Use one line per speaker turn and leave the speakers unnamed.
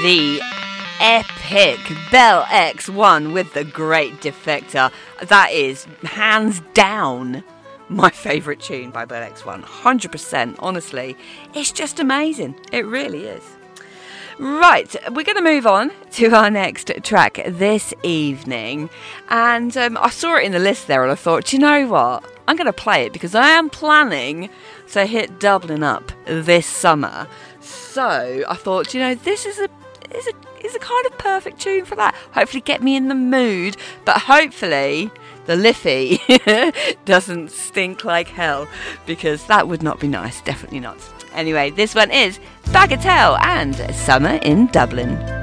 the epic Bell X1 with the Great Defector. That is hands down my favourite tune by Bell X1. 100%, honestly. It's just amazing. It really is. Right, we're going to move on to our next track this evening. And I saw it in the list there and I thought, do you know what? I'm going to play it because I am planning to hit Dublin up this summer. So I thought, you know, this is a kind of perfect tune for that. Hopefully get me in the mood, but hopefully the Liffey doesn't stink like hell, because that would not be nice. Definitely not. Anyway, this one is Bagatelle and Summer in Dublin.